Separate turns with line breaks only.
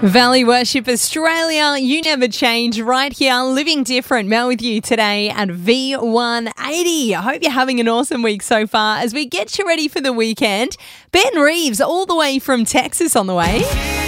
Valley Worship Australia, you never change, right here, living different. Mel with you today at V180. I hope you're having an awesome week so far as we get you ready for the weekend. Ben Reeves all the way from Texas on the way.